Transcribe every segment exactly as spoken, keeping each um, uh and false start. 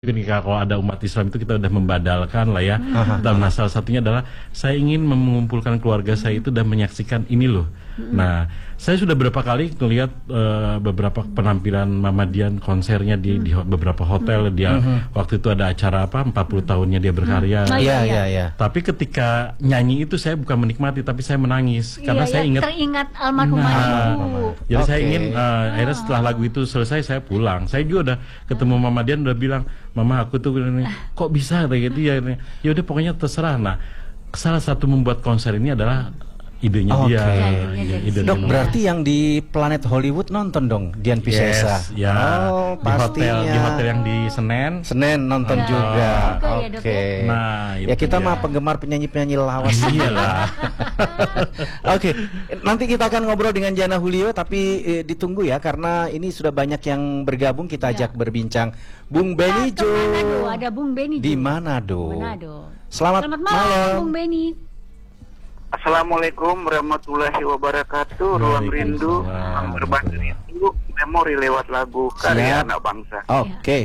Ketika kalau ada umat Islam itu kita udah membadalkan lah ya. Hmm. Dan nah, salah satunya adalah saya ingin mengumpulkan keluarga saya itu dan menyaksikan ini loh. Hmm. Nah, saya sudah beberapa kali melihat uh, beberapa penampilan Mama Dian konsernya di, hmm. di beberapa hotel. Hmm. Dia hmm. waktu itu ada acara apa empat puluh tahunnya dia berkarya. Iya, iya, iya. Ya. Tapi ketika nyanyi itu saya bukan menikmati tapi saya menangis karena ya, saya ingat teringat almarhumah nah, ibu. Jadi okay. saya ingin uh, akhirnya setelah lagu itu selesai saya pulang. Saya juga udah ketemu Mama Dian udah bilang, "Mama, aku tuh kok bisa kayak gitu ya." Ya udah pokoknya terserah. Nah, salah satu membuat konser ini adalah idenya okay. dia. Ya, ide Dok, dia. Berarti yang di Planet Hollywood nonton dong Dian Piscesa. Yes, ya. Oh, di hotel di hotel yang di Senen. Senen nonton ya, juga. Oke. Okay. Nah, ya kita mah penggemar penyanyi-penyanyi lawas. Iyalah. Oke, okay. Nanti kita akan ngobrol dengan Jana Julio tapi eh, ditunggu ya karena ini sudah banyak yang bergabung, kita ajak ya. berbincang. Bung Benny Jo. Ada Bung Benny Jo. Di Manado. Manado. Selamat, Selamat malam, malam Bung Benny. Assalamualaikum warahmatullahi wabarakatuh. Ruang rindu berbagi itu memori lewat lagu karya Siap. anak bangsa. Oke. Okay.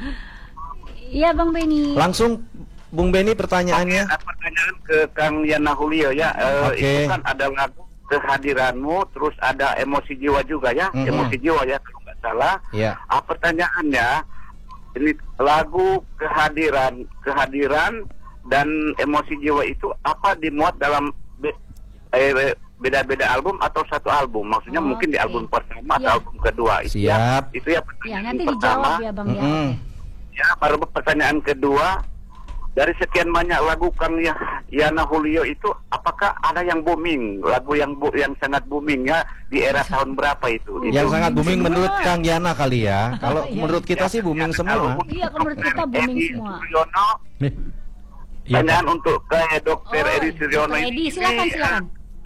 Iya Bang Benny. Langsung Bung Benny pertanyaannya. Oke, pertanyaan ke Kang Yana Julio ya. Uh, okay. Itu kan ada lagu kehadiranmu, terus ada emosi jiwa juga ya, mm-hmm. emosi jiwa ya kalau nggak salah. Yeah. Ah, pertanyaannya ini lagu kehadiran kehadiran dan emosi jiwa itu apa dimuat dalam be, eh, beda-beda album atau satu album? Maksudnya oh, mungkin okay. di album pertama ya. atau album kedua. Siap. Ya, itu ya pertanyaan ya, nanti pertama. Dijawab ya Bang mm-hmm. ya. Ya, baru pertanyaan kedua. Dari sekian banyak lagu Kang Yana Julio itu, apakah ada yang booming? Lagu yang bu yang sangat booming ya di era tahun berapa itu? Yang itu. sangat booming menurut Kang Yana kali ya. Kalau iya. menurut kita ya, sih booming ya, semua. Iya, kalau menurut kita booming Edi semua. Suryono, pertanyaan ya, untuk ke Dokter oh, Edi Suryono ini. Silakan, silakan.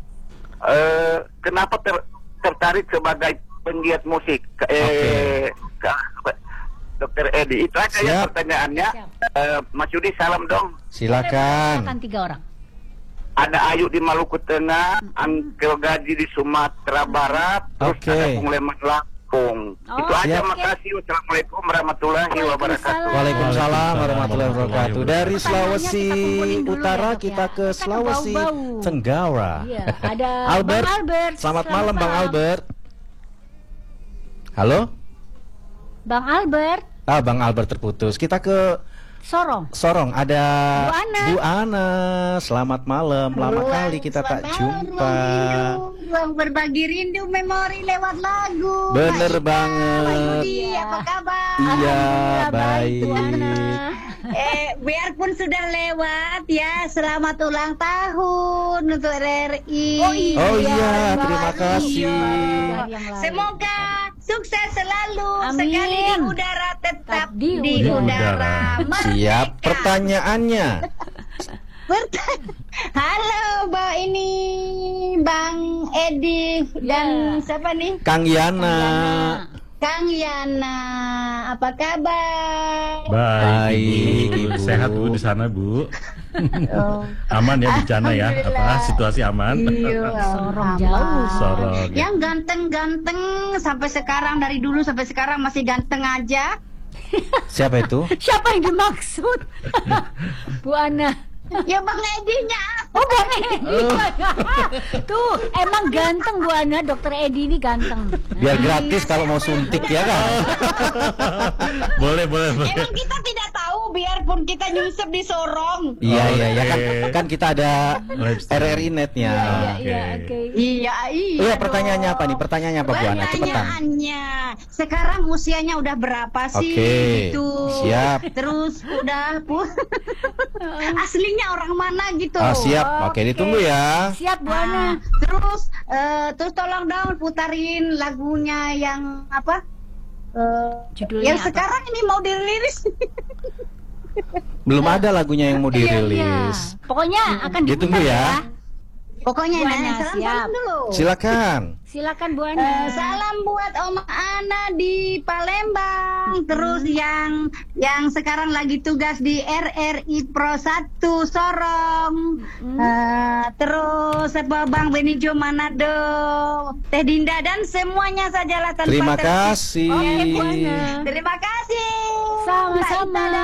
Uh, kenapa ter tertarik sebagai penggiat musik? Eh, okay. Dokter Edi, itu aja ya pertanyaannya. Uh, Mas Yudi, salam dong. Silakan. Silakan tiga orang. Ada Ayu di Maluku Tengah, hmm. Angkel Gaji di Sumatera Barat, terus okay. ada Bung Leman Lampung. Oh, itu aja. Siap. Makasih. Wassalamualaikum warahmatullahi wabarakatuh. Waalaikumsalam warahmatullahi wabarakatuh. Dari Sulawesi Utara kita ke Sulawesi Tenggara. Iya, ada Albert. Bang Albert. Selamat, Selamat malam Bang Albert. Halo? Bang Albert. Ah, Bang Albert terputus. Kita ke Sorong. Sorong ada Bu Ana. Bu Ana. Selamat malam. Lama Ruang, kali kita tak jumpa. Ruang berbagi rindu memori lewat lagu. Bener Mbak banget. Mbak Yudi, apa kabar? Iya, baik. eh, biarpun sudah lewat ya, selamat ulang tahun untuk R R I. Oh iya, oh, iya terima kasih. Iya. Semoga sukses selalu. Amin. Sekali di udara tetap di, di udara. udara. Siap. Pertanyaannya. Pertanya Halo Mbak ini Bang Edi dan yeah. siapa nih? Kang Yana. Kang Yana, apa kabar? Baik, Ibu. Sehat Bu di sana Bu. Oh. Aman ya bencana ya? Apa situasi aman? Iya, Sorong jauh. Sorong. Yang ganteng-ganteng sampai sekarang, dari dulu sampai sekarang masih ganteng aja. Siapa itu? Siapa yang dimaksud? Bu Ana. Ya Bang Edinya. Oh Bang Edi. Oh. Tuh emang ganteng Bu Ana, Dokter Edi ini ganteng. Biar gratis kalau mau suntik ya kan. Boleh boleh boleh. Emang kita tidak tahu biarpun kita nyusup di Sorong. Iya iya ya kan, kan kita ada R R I netnya. Iya iya oke. Iya iya. Iya pertanyaannya apa nih? Pertanyaannya apa Bu Ana? Cepetan. Pertanyaannya sekarang usianya udah berapa sih? Oke. Gitu. Siap. Terus udah pun aslinya orang mana gitu. Ah, siap. Oke, okay. Ditunggu ya. Siap Bu Ana. Nah, terus uh, terus tolong dong putarin lagunya yang apa? Uh, Judulnya yang apa? Sekarang ini mau dirilis. Belum ada lagunya yang mau dirilis. Iya, iya. Pokoknya akan ditunggu ya. Ya Pokoknya Bu nah, Ana, salam siap. salam dulu. Silakan. Silakan Bu Ana. Eh, salam buat Oma Ana di Palembang. Terus yang yang sekarang lagi tugas di R R I Pro satu Sorong. Eh, terus apa Bang Benijo Manado, Teh Dinda dan semuanya sajalah tanpa Terima terkecuali. kasih. Oke, Bu Ana. Terima kasih. Sama-sama. Mbak Ita dan